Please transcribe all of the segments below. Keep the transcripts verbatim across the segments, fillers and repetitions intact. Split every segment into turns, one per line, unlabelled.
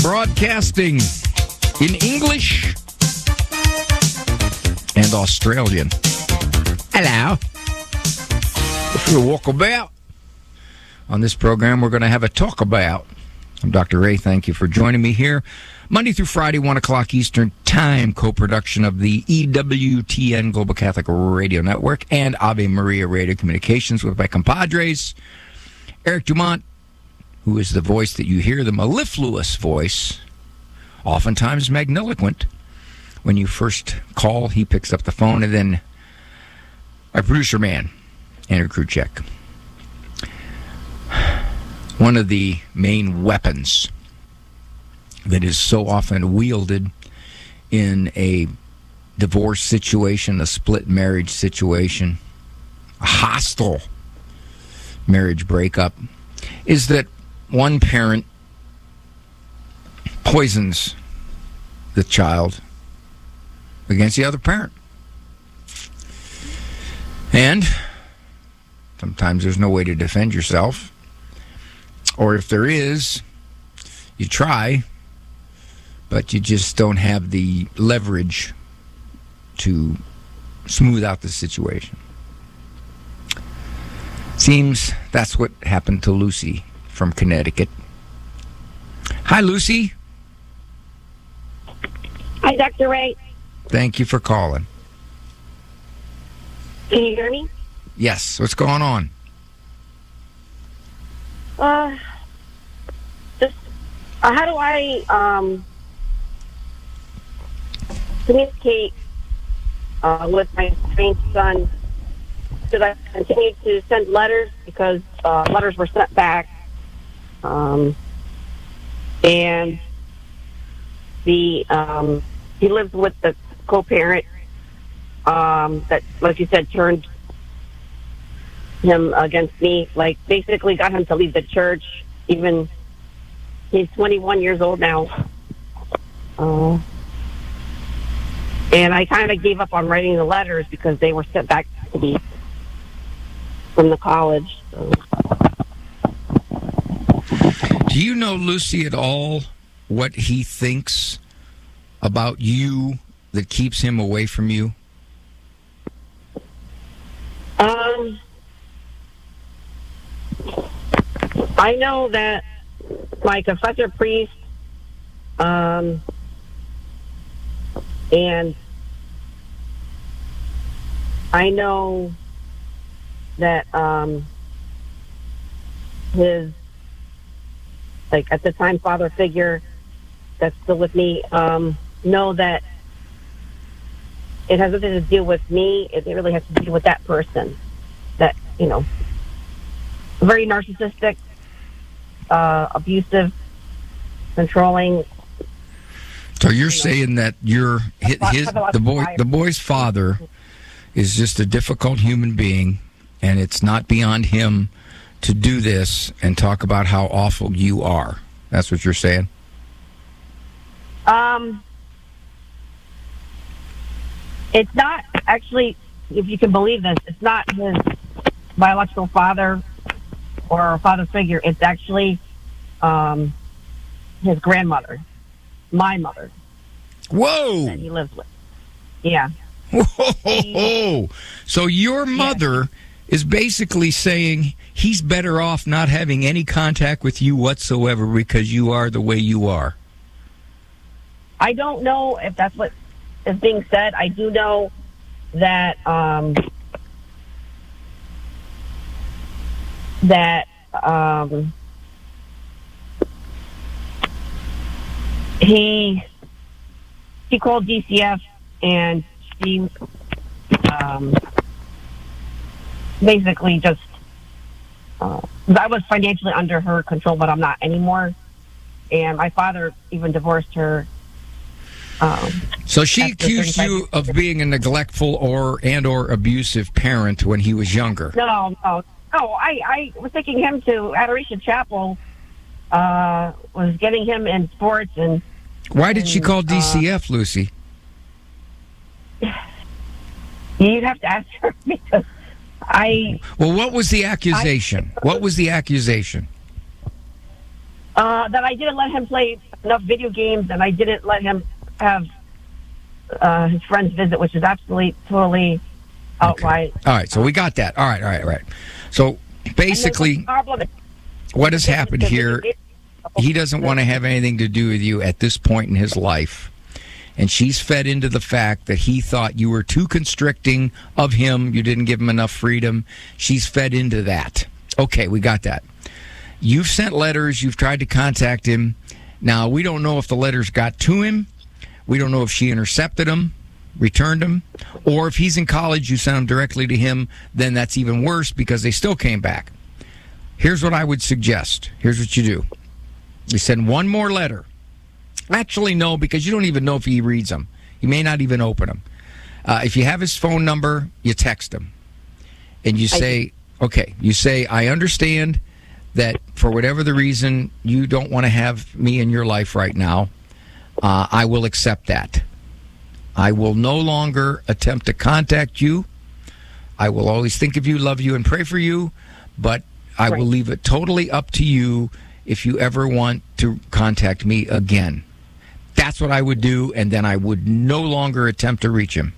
Broadcasting in English and Australian. Hello. If you walk about on this program, we're going to have a talk about. I'm Doctor Ray. Thank you for joining me here. Monday through Friday, one o'clock Eastern Time, co-production of the E W T N Global Catholic Radio Network and Ave Maria Radio Communications with my compadres, Eric Dumont, who is the voice that you hear, the mellifluous voice, oftentimes magniloquent. When you first call, he picks up the phone, and then our producer man, Andrew Kruchek. One of the main weapons that is so often wielded in a divorce situation, a split marriage situation, a hostile marriage breakup, is that one parent poisons the child against the other parent. And sometimes there's no way to defend yourself. Or if there is, you try, but you just don't have the leverage to smooth out the situation. Seems that's what happened to Lucy from Connecticut. Hi, Lucy.
Hi, Doctor Ray.
Thank you for calling.
Can you hear me?
Yes. What's going on?
Uh, just uh, how do I um communicate uh, with my strange son? Should I continue to send letters because uh, letters were sent back? Um, and the um, he lives with the co-parent um, that, like you said, turned him against me. Like basically got him to leave the church. Even he's twenty-one years old now, uh, and I kind of gave up on writing the letters because they were sent back to me from the college. So.
Do you know, Lucy, at all what he thinks about you that keeps him away from you?
Um, I know that my confessor priest, um, and I know that um, his, like at the time, father figure that's still with me, um, know that it has nothing to do with me. It really has to do with that person. That, you know, very narcissistic, uh, abusive, controlling.
So you're you saying know, that you're his, his the boy the boy's father is just a difficult human being, and it's not beyond him to do this and talk about how awful you are. That's what you're saying?
Um, it's not actually, if you can believe this, it's not his biological father or father figure. It's actually um, his grandmother, my mother.
Whoa!
That he lives with. Yeah.
Whoa! So your mother yeah. is basically saying he's better off not having any contact with you whatsoever because you are the way you are.
I don't know if that's what is being said. I do know that um, that um, he he called D C F and she um, basically just uh, I was financially under her control, but I'm not anymore. And my father even divorced her. Um,
so she accused you of being a neglectful or and or abusive parent when he was younger.
No, no, no. I, I was taking him to Adoration Chapel, uh, was getting him in sports. And
why did
and,
she call D C F, uh, Lucy?
You'd have to ask her because I...
Well, what was the accusation?
I,
what was the accusation?
Uh, that I didn't let him play enough video games, and I didn't let him have uh, his friends visit, which is absolutely, totally outright.
Okay. All right, so we got that. All right, all right, all right. So basically, what has happened here, he doesn't want to have anything to do with you at this point in his life. And she's fed into the fact that he thought you were too constricting of him. You didn't give him enough freedom. She's fed into that. Okay, we got that. You've sent letters. You've tried to contact him. Now, we don't know if the letters got to him. We don't know if she intercepted them, returned them, or if he's in college, you sent them directly to him. Then that's even worse because they still came back. Here's what I would suggest. Here's what you do. You send one more letter. Actually, no, because you don't even know if he reads them. He may not even open them. Uh, if you have his phone number, you text him. And you say, okay, you say, I understand that for whatever the reason, you don't want to have me in your life right now. Uh, I will accept that. I will no longer attempt to contact you. I will always think of you, love you, and pray for you. But I
right.
will leave it totally up to you if you ever want to contact me again. That's what I would do, and then I would no longer attempt to reach him.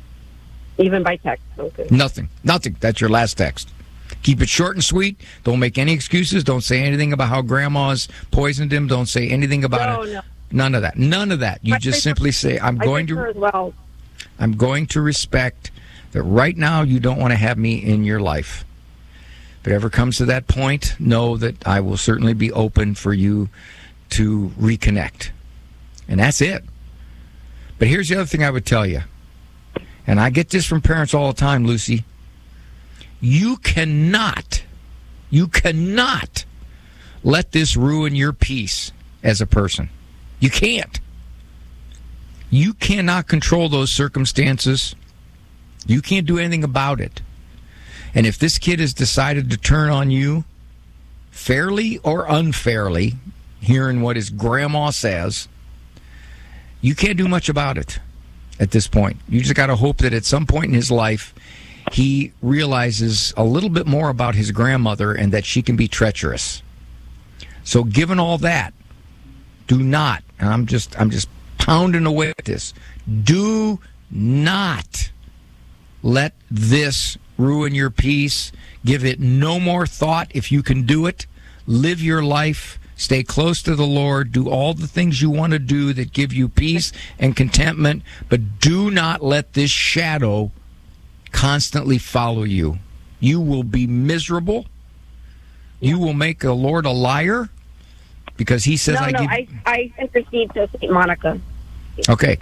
Even by text? Okay.
Nothing. Nothing. That's your last text. Keep it short and sweet. Don't make any excuses. Don't say anything about how grandma's poisoned him. Don't say anything about
no,
it.
No.
None of that. None of that. You
I
just simply say, I'm
I
going to
as well.
I'm going to respect that right now you don't want to have me in your life. If it ever comes to that point, know that I will certainly be open for you to reconnect. And that's it. But here's the other thing I would tell you. And I get this from parents all the time, Lucy. You cannot, you cannot let this ruin your peace as a person. You can't. You cannot control those circumstances. You can't do anything about it. And if this kid has decided to turn on you, fairly or unfairly, hearing what his grandma says, you can't do much about it at this point. You just got to hope that at some point in his life, he realizes a little bit more about his grandmother and that she can be treacherous. So given all that, do not, and I'm just I'm just pounding away at this, do not let this ruin your peace. Give it no more thought if you can do it. Live your life. Stay close to the Lord. Do all the things you want to do that give you peace and contentment, but do not let this shadow constantly follow you. You will be miserable. You will make the Lord a liar because he says,
no,
I
no,
give...
I, I intercede to Saint Monica.
Okay.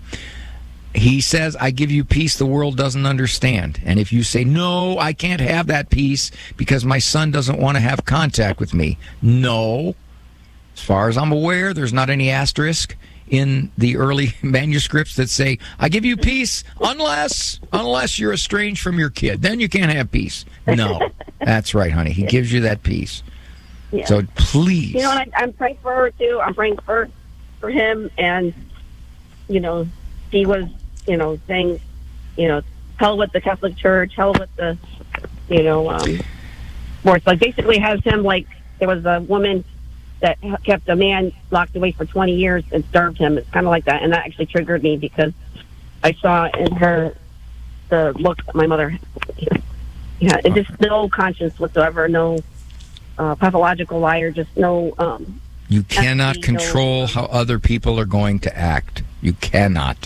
He says, I give you peace the world doesn't understand. And if you say, no, I can't have that peace because my son doesn't want to have contact with me. No. As far as I'm aware, there's not any asterisk in the early manuscripts that say, I give you peace unless unless you're estranged from your kid. Then you can't have peace. No. That's right, honey. He gives you that peace. Yeah. So please.
You know, I, I'm praying for her, too. I'm praying for, for him. And, you know, he was, you know, saying, you know, hell with the Catholic Church, hell with the, you know, um, sports. Like, basically has him like, there was a woman that kept a man locked away for twenty years and starved him. It's kind of like that. And that actually triggered me because I saw in her the look that my mother had. Yeah, and just no conscience whatsoever, no uh, pathological liar, just no... Um,
you cannot empty, control no, how other people are going to act. You cannot.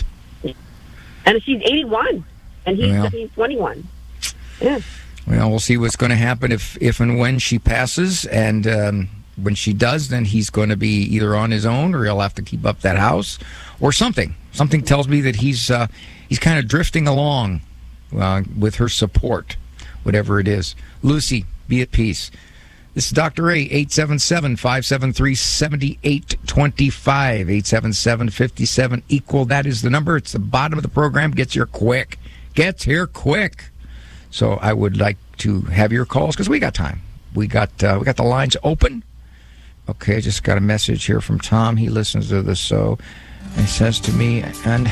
And she's eighty-one, and he's, well, he's twenty-one. Yeah.
Well, we'll see what's going to happen if, if and when she passes, and... Um, when she does, then he's going to be either on his own or he'll have to keep up that house or something. Something tells me that he's uh, he's kind of drifting along uh, with her support, whatever it is. Lucy, be at peace. This is Doctor Ray, eight seven seven, five seven three, seven eight two five, eight seven seven, five seven equal. That is the number. It's the bottom of the program. Gets here quick. Gets here quick. So I would like to have your calls because we got time. We got uh, we got the lines open. Okay, I just got a message here from Tom. He listens to the show and says to me, and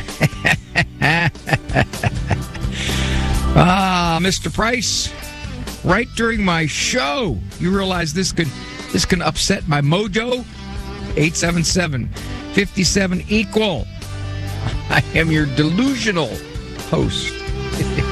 ah, Mister Price, right during my show, you realize this could this can upset my mojo. eight seven seven, five seven, equal. I am your delusional host.